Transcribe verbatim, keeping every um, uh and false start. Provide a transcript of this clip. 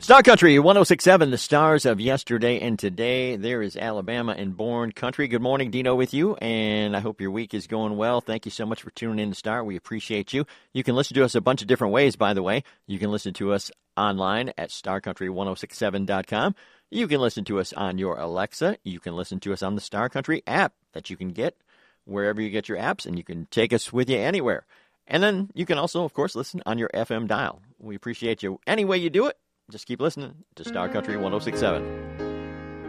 Star Country one oh six point seven, the stars of yesterday and today. There is Alabama and Born Country. Good morning, Dino with you, and I hope your week is going well. Thank you so much for tuning in to Star. We appreciate you. You can listen to us a bunch of different ways, by the way. You can listen to us online at star country ten sixty-seven dot com. You can listen to us on your Alexa. You can listen to us on the Star Country app that you can get wherever you get your apps, and you can take us with you anywhere. And then you can also, of course, listen on your F M dial. We appreciate you any way you do it. Just keep listening to Star Country ten sixty-seven.